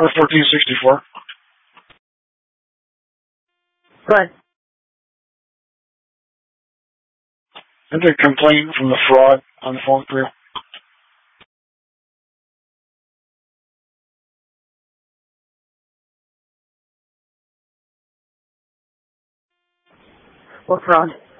Or 1464. Go ahead. Didn't they complain from the fraud on the phone for you? What fraud?